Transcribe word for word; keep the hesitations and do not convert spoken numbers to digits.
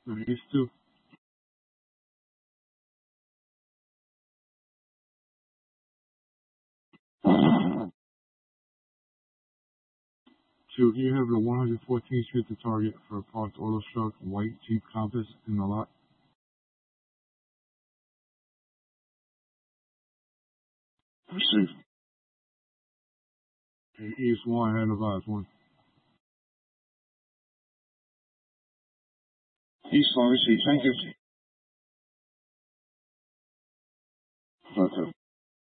East two. Two, do you have the one hundred fourteenth Street to Target for a parked auto truck, white Jeep Compass in the lot? Received. Okay, East one, head advise one. East one received. Thank you.